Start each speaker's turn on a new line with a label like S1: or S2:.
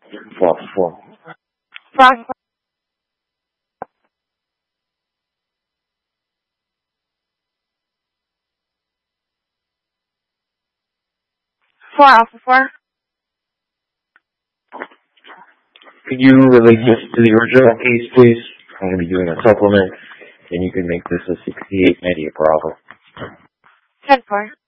S1: 4 4.
S2: 4 Alpha 4.
S1: Could you relate this to the original case, please? I'm going to be doing a supplement, and you can make this a 6890 Bravo.
S2: 10-4.